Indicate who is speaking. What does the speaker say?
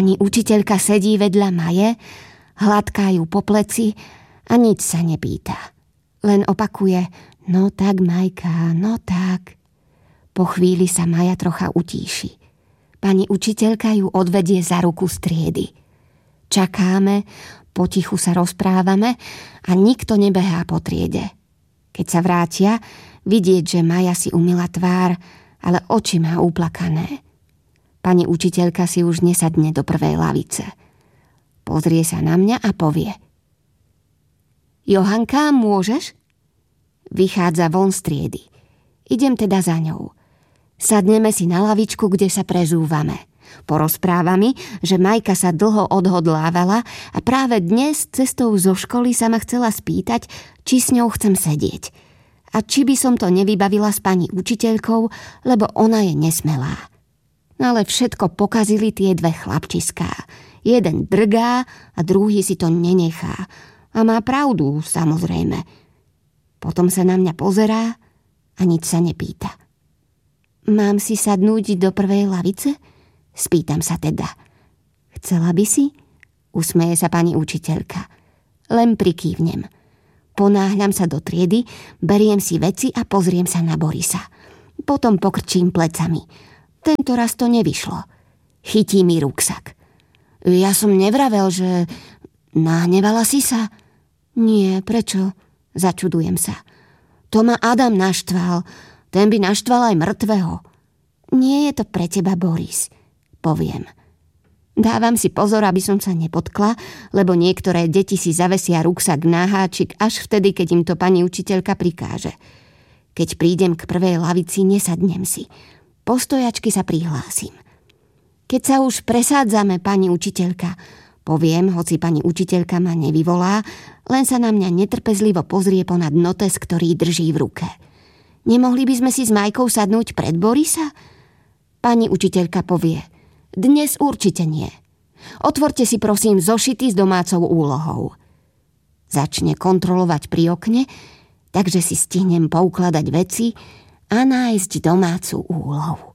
Speaker 1: Pani učiteľka sedí vedľa Maje, hladká ju po pleci a nič sa nepýta. Len opakuje: no tak, Majka, no tak. Po chvíli sa Maja trocha utíši. Pani učiteľka ju odvedie za ruku z triedy. Čakáme, potichu sa rozprávame a nikto nebehá po triede. Keď sa vrátia, vidieť, že Maja si umyla tvár, ale oči má uplakané. Pani učiteľka si už nesadne do prvej lavice. Pozrie sa na mňa a povie: Johanka, môžeš? Vychádza von z triedy. Idem teda za ňou. Sadneme si na lavičku, kde sa prezúvame. Porozpráva mi, že Majka sa dlho odhodlávala a práve dnes cestou zo školy sa ma chcela spýtať, či s ňou chcem sedieť. A či by som to nevybavila s pani učiteľkou, lebo ona je nesmelá. Ale všetko pokazili tie dve chlapčiská. Jeden drgá a druhý si to nenechá. A má pravdu, samozrejme. Potom sa na mňa pozerá a nič sa nepýta. Mám si sadnúť do prvej lavice? Spýtam sa teda. Chcela by si? Usmeje sa pani učiteľka. Len prikývnem. Ponáhľam sa do triedy, beriem si veci a pozriem sa na Borisa. Potom pokrčím plecami. Tento raz to nevyšlo. Chytí mi ruksak. Ja som nevravel, že... Nahnevala si sa? Nie, prečo? Začudujem sa. To ma Adam naštval. Ten by naštval aj mŕtvého. Nie je to pre teba, Boris, poviem. Dávam si pozor, aby som sa nepotkla, lebo niektoré deti si zavesia ruksak na háčik až vtedy, keď im to pani učiteľka prikáže. Keď prídem k prvej lavici, nesadnem si. Po stojačky sa prihlásim. Keď sa už presádzame, pani učiteľka, poviem, hoci pani učiteľka ma nevyvolá, len sa na mňa netrpezlivo pozrie ponad notes, ktorý drží v ruke. Nemohli by sme si s Majkou sadnúť pred Borisa? Pani učiteľka povie: dnes určite nie. Otvorte si prosím zošity s domácou úlohou. Začne kontrolovať pri okne, takže si stihnem poukladať veci a nájsť domácu úlohu.